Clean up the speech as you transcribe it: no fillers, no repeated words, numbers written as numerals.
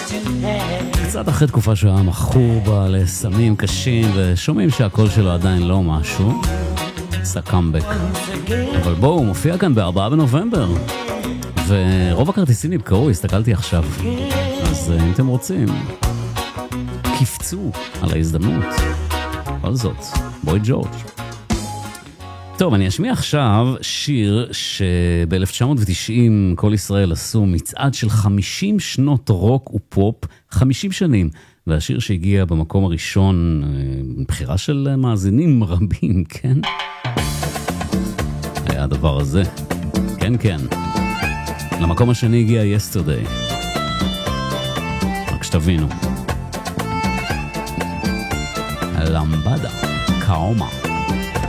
קצת אחרי תקופה שהוא היה מכור בה לסמים קשים, ושומעים שהקול שלו עדיין לא משהו, עשה קאמבק. אבל בואו, הוא מופיע כאן ב4 בנובמבר, ורוב הכרטיסים נבקעו, הסתכלתי עכשיו. אז אם אתם רוצים, קפצו על ההזדמנות. כל זאת, בוי ג'ורג'. טוב, אני אשמיע עכשיו שיר שב-1990 כל ישראל עשו מצעד של 50 שנות רוק ופופ, 50 שנים, והשיר שהגיע במקום הראשון, בחירה של מאזינים רבים, כן? היה הדבר הזה. כן, כן. למקום השני הגיע Yesterday. רק שתבינו. למבדה, קאומה.